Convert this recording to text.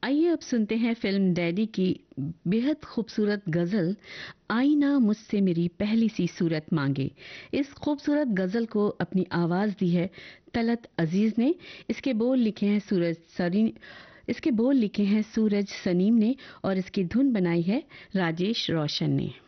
आइए अब सुनते हैं फिल्म डैडी की बेहद खूबसूरत गजल आईना मुझसे मेरी पहली सी सूरत मांगे। इस खूबसूरत गजल को अपनी आवाज दी है तलत अजीज ने। इसके बोल लिखे हैं सूरज सनीम ने और इसकी धुन बनाई है राजेश रोशन ने।